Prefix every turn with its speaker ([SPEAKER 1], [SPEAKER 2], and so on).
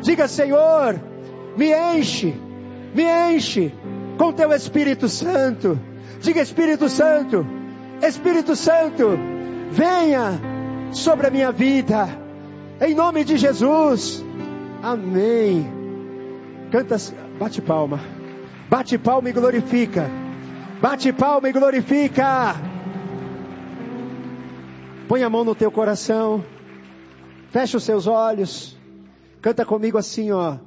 [SPEAKER 1] Diga: Senhor, me enche com teu Espírito Santo. Diga: Espírito Santo, venha sobre a minha vida, em nome de Jesus. Amém. Canta, bate palma e glorifica. Bate palma e glorifica. Põe a mão no teu coração. Fecha os seus olhos. Canta comigo assim, ó.